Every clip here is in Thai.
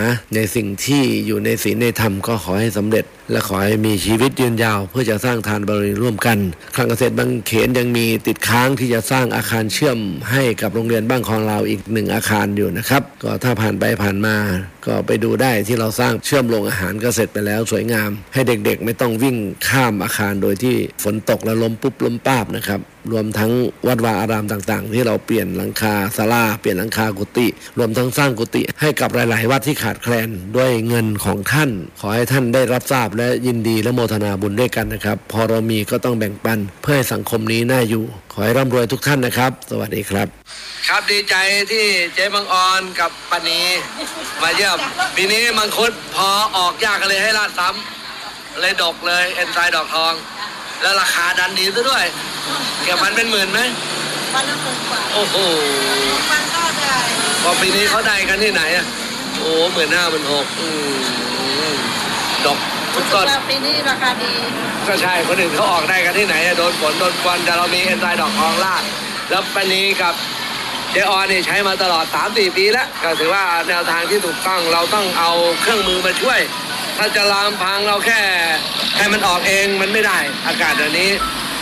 ในสิ่งที่อยู่ในศีลในธรรมก็ขอให้สำเร็จและขอให้มีชีวิตยืนยาวเพื่อจะสร้างทานบารมีร่วมกันคลังเกษตรบางเขนยังมีติดค้างที่จะสร้างอาคารเชื่อมให้กับโรงเรียนบ้านคลองลาวอีก1อาคารอยู่นะครับก็ถ้าผ่านไปผ่านมาก็ไปดูได้ที่เราสร้างเชื่อมโรงอาหารก็เสร็จไปแล้วสวยงามให้เด็กๆไม่ต้องวิ่งข้ามอาคารโดยที่ฝนตกแล้วล้มปุ๊บล้มป้าบนะครับรวมทั้งวัดวาอารามต่างๆที่เราเปลี่ยนหลังคาศาลาเปลี่ยนหลังคากุฏิรวมทั้งสร้างกุฏิให้กับหลายๆวัดที่ขาดแคลนด้วยเงินของท่านขอให้ท่านได้รับทราบและยินดีและโมทนาบุญด้วยกันนะครับพอเรามีก็ต้องแบ่งปันเพื่อให้สังคมนี้น่าอยู่ขอให้ร่ำรวยทุกท่านนะครับสวัสดีครับครับดีใจที่เจ๊บังออนกับปานีมาเยี่ยมปีนี้มังคุดพอออกยากกันเลยให้ราดซ้ำเลยดกเลยเอ็นไซด์ดอกทองแล้วราคาดันดีซะด้วยเก็บมันเป็นหมื่นไหมวันละ10,000 กว่าโอ้โหมันก็ได้พอปีนี้เขาได้กันที่ไหนอ่ะโอ้15,000-16,000ดอกทุกต้นปีนี้ราคาดีก็ใช่คนอื่นเขาออกได้กันที่ไหนโดนฝนโดนควันแต่เรามีเอ็นไซด์ดอกทองลาดแล้วปานีกับเจออนนี่ใช้มาตลอด 3-4 ปีแล้วก็ถือว่าแนวทางที่ถูกต้องเราต้องเอาเครื่องมือมาช่วยถ้าจะลามพังเราแค่ให้มันออกเองมันไม่ได้อากาศเดี๋ยวนี้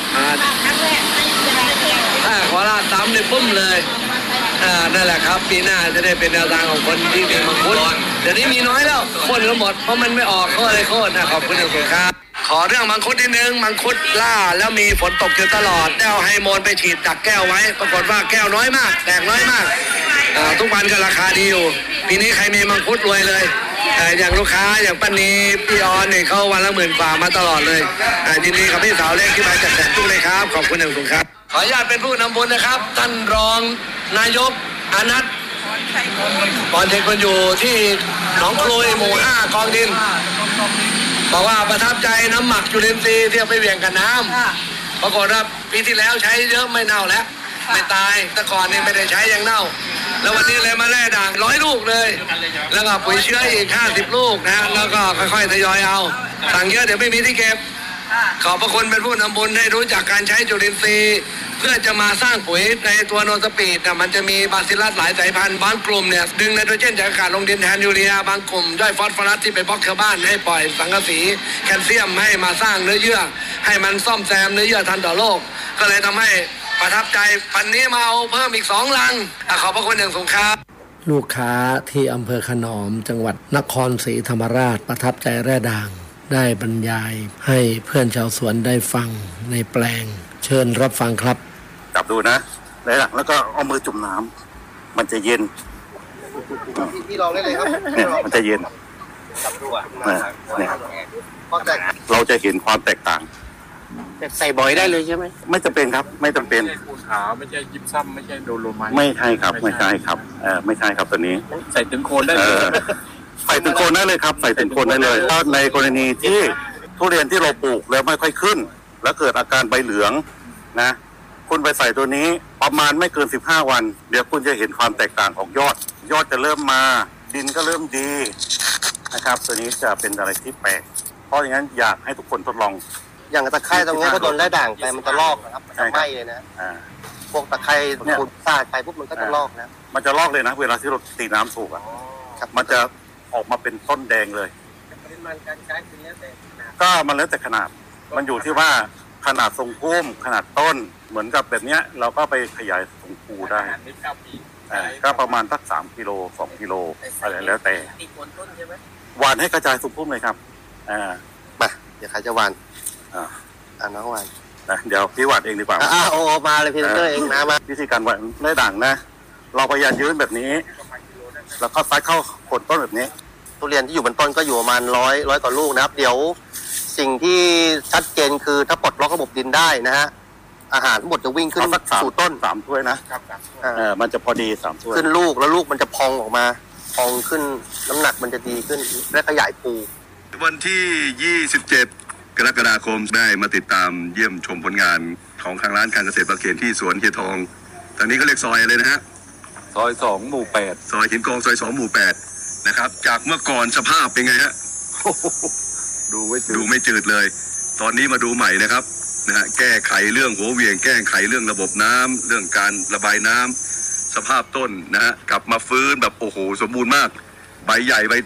ขอลาดซ้ำในปุ้มเลยนั่นแหละครับปีหน้าจะได้เป็นแนวทางของคนที่มีมังคุดเดี๋ยวนี้มีน้อยแล้วคนก็หมดเพราะมันไม่ออกก็เลยโค่นขอบคุณครับขอเรื่องมังคุดนิดนึงมังคุดล่าแล้วมีฝนตกอยู่ตลอดแล้วให้โมนไปฉีดดักแก้วไว้ปรากฏว่าแก้วน้อยมากแตกน้อยมากทุกวันก็ราคาดีอยู่ปีนี้ใครมีมังคุดรวยเลยอย่างลูกค้าอย่างป้านีพี่ออนเนี่ยเขาวันละ10,000 กว่ามาตลอดเลยยินดีกับพี่สาวเล็กที่มาจากแสนตุ้งเลยครับขอบคุณครับขออนุญาตเป็นผู้นำบุญนะครับท่านรองนายกอนัทบอลเทคมันอยู่ที่หนองคลุยหมู่5กองดินบอกว่าประทับใจน้ำหมักจุลินทรีย์ที่เอาไปเบี่ยงกับน้ำปรากฏว่าปีที่แล้วใช้เยอะไม่เน่าแล้วไม่ตายแต่ก่อนนี่ไม่ได้ใช้ยังเน่าแล้ววันนี้เลยมาแล่ด่าง100 ลูกเลยแล้วก็ปุ๋ยเชื้ออีก50 ลูกนะแล้วก็ค่อยๆทยอยเอาสั่งเยอะเดี๋ยวไม่มีที่เก็บขอบพระคุณเป็นผู้นำบุญให้รู้จักการใช้จุลินทรีย์เพื่อจะมาสร้างปุ๋ยในตัวโนสปีดมันจะมีบาซิลัสหลายสายพันธุ์บางกลุ่มเนี่ยดึงไนโตรเจนจากอากาศลงดินแทนยูเรียบางกลุ่มย่อยฟอสฟอรัสที่ไปบล็อกชาวบ้านให้ปล่อยสังกะสีแคลเซียมให้มาสร้างเนื้อเยื่อให้มันซ่อมแซมเนื้อเยื่อทันต่อโรคก็เลยทำให้ประทับใจปันนี้มาเอาเพิ่มอีก2 ลังขอบพระคุณอย่างสูงครับลูกค้าที่อำเภอขนอมจังหวัดนครศรีธรรมราชประทับใจแร่ด่างได้บรรยายให้เพื่อนชาวสวนได้ฟังในแปลงเชิญรับฟังครับจับดูนะแล้วก็เอามือจุ่มน้ำมันจะเย็นพี่ลองได้เลยครับเนี่ยมันจะเย็นจับดูเนี่ยเราจะเห็นความแตกต่างใส่บ่อยได้เลยใช่ไหมไม่จำเป็นครับไม่จำเป็นปูนขาวไม่ใช่ยิปซัมไม่ใช่โดโลไมต์ไม่ใช่ครับไม่ใช่ครับไม่ใช่ครับตัวนี้ใส่ถึงโคนได้เลยใส่ถึงโคนได้เลยครับใส่ถึงโคนได้เลยถ้าในกรณีที่ทุเรียนที่เราปลูกแล้วไม่ค่อยขึ้นแล้วเกิดอาการใบเหลืองนะคุณไปใส่ตัวนี้ประมาณไม่เกิน15 วันเดี๋ยวคุณจะเห็นความแตกต่างของยอดจะเริ่มมาดินก็เริ่มดีนะครับตัวนี้จะเป็นอะไรที่แปลกเพราะอย่างนั้นอยากให้ทุกคนทดลองอย่างตะไคร้ตรงนี้ก็โดนได้ด่างไปมันจะลอกนะครับมันจะไหม้เลยนะพวกตะไคร้ขุดสาดไปปุ๊บมันก็จะลอกนะมันจะลอกเลยนะเวลาที่เราตีน้ำถูกมันจะออกมาเป็นต้นแดงเลยปริมาณการใช้คือแล้วแต่ก็มันแล้วแต่ขนาดมันอยู่ที่ว่าขนาดทรงพุ่มขนาดต้นเหมือนกับแบบนี้เราก็ไปขยายทรงภูได้ก็ประมาณสัก3 กิโล2 กิโลอะไรแล้วแต่หวานให้กระจายทรงพุ่มเลยครับมาเดี๋ยวใครจะหวานน้องหวานเดี๋ยวพี่หวานเองดีกว่าโอ้มาเลยพี่เตอร์เองนะมาวิธีการหวานได้ด่างนะเราพยายามยืนแบบนี้แล้วก็ซัดเข้าโคนต้นแบบนี้ทุเรียนที่อยู่บนต้นก็อยู่ประมาณ100 กว่าลูกนะครับเดี๋ยวสิ่งที่ชัดเจนคือถ้าปลดล็อกระบบดินได้นะฮะอาหารทั้งหมดจะวิ่งขึ้นสู่ต้น 3 ถ้วยนะมันจะพอดี3 ถ้วยขึ้นลูกแล้วลูกมันจะพองออกมาพองขึ้นน้ำหนักมันจะดีขึ้นและขยายภูวันที่27 กรกฎาคมได้มาติดตามเยี่ยมชมผลงานของทางร้านการเกษตรบางเขนที่สวนเฮียทองตอนนี้เขาเรียกซอยอะไรนะฮะซอย2 หมู่ 8 ซอยหินกองซอย2 หมู่ 8นะครับจากเมื่อก่อนสภาพเป็นไงฮะดูไม่จืดเลยตอนนี้มาดูใหม่นะครับนะฮะแก้ไขเรื่องหัวเวียงแก้ไขเรื่องระบบน้ำเรื่องการระบายน้ำสภาพต้นนะฮะกลับมาฟื้นแบบโอ้โหสมบูรณ์มากใบใหญ่ใบ